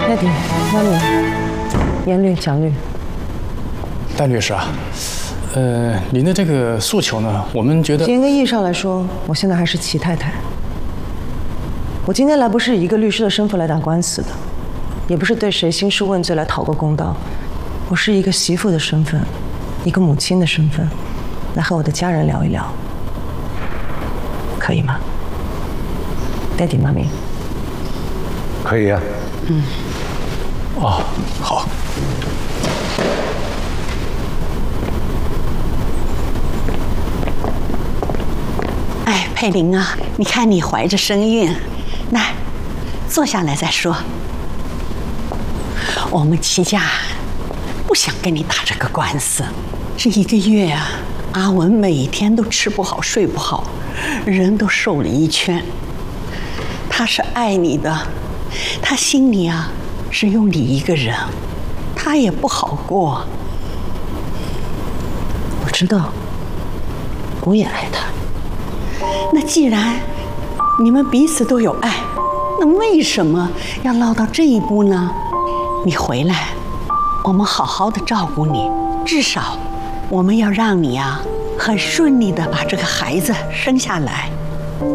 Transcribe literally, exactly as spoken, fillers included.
赖迪、妈咪、严律、蒋律， 戴律师啊，呃，您的这个诉求呢，我们觉得严格意义上来说，我现在还是齐太太。我今天来不是以一个律师的身份来打官司的，也不是对谁兴师问罪来讨个公道，我是一个媳妇的身份，一个母亲的身份，来和我的家人聊一聊，可以吗？爹地妈咪， 可以啊。 嗯。哦，好。 哎，佩玲啊，你看你怀着身孕，来，坐下来再说。我们齐家不想跟你打这个官司，这一个月啊，阿文每天都吃不好睡不好，人都瘦了一圈。他是爱你的，他心里啊是有你一个人，他也不好过。 我知道，我也爱他。 那既然你们彼此都有爱，那为什么要闹到这一步呢？你回来，我们好好的照顾你，至少我们要让你啊很顺利的把这个孩子生下来。